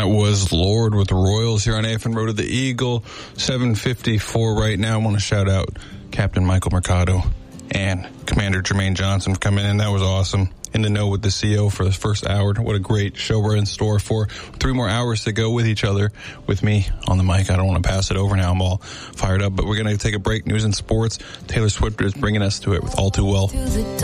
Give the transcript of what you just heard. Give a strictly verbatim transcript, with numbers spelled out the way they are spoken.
That was Lord with the Royals here on A F N Road to the Eagle. seven fifty-four right now. I want to shout out Captain Michael Mercado and Commander Jermaine Johnson for coming in. That was awesome. In the know with the C O for the first hour. What a great show we're in store for. Three more hours to go with each other, with me on the mic. I don't want to pass it over now. I'm all fired up, but we're going to take a break. News and sports. Taylor Swift is bringing us to it with All Too Well.